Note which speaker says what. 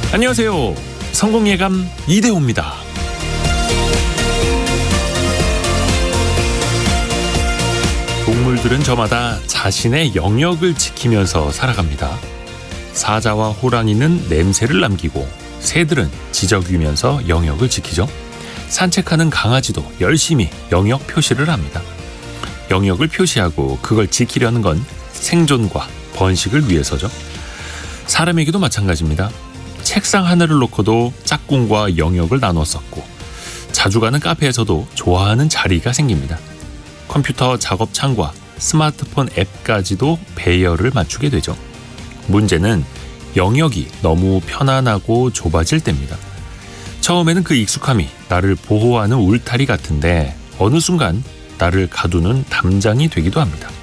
Speaker 1: 안녕하세요. 성공예감 이대호입니다. 동물들은 저마다 자신의 영역을 지키면서 살아갑니다. 사자와 호랑이는 냄새를 남기고 새들은 지저귀면서 영역을 지키죠. 산책하는 강아지도 열심히 영역 표시를 합니다. 영역을 표시하고 그걸 지키려는 건 생존과 번식을 위해서죠. 사람에게도 마찬가지입니다. 책상 하나를 놓고도 짝꿍과 영역을 나눠 썼고 자주 가는 카페에서도 좋아하는 자리가 생깁니다. 컴퓨터 작업창과 스마트폰 앱까지도 배열을 맞추게 되죠. 문제는 영역이 너무 편안하고 좁아질 때입니다. 처음에는 그 익숙함이 나를 보호하는 울타리 같은데 어느 순간 나를 가두는 담장이 되기도 합니다.